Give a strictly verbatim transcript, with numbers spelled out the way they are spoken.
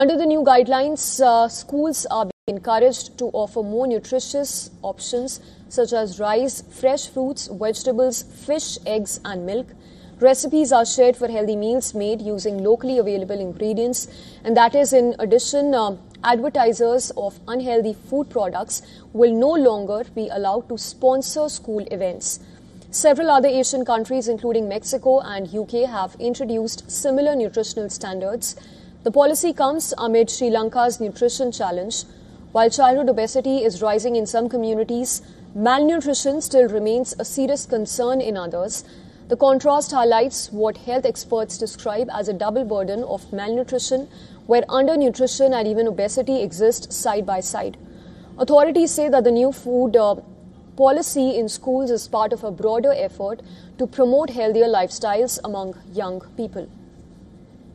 Under the new guidelines, uh, schools are being encouraged to offer more nutritious options such as rice, fresh fruits, vegetables, fish, eggs and milk. Recipes are shared for healthy meals made using locally available ingredients, and that is in addition, uh, advertisers of unhealthy food products will no longer be allowed to sponsor school events. Several other Asian countries, including Mexico and U K, have introduced similar nutritional standards. The policy comes amid Sri Lanka's nutrition challenge. While childhood obesity is rising in some communities, malnutrition still remains a serious concern in others. The contrast highlights what health experts describe as a double burden of malnutrition, where undernutrition and even obesity exist side by side. Authorities say that the new food uh, policy in schools is part of a broader effort to promote healthier lifestyles among young people.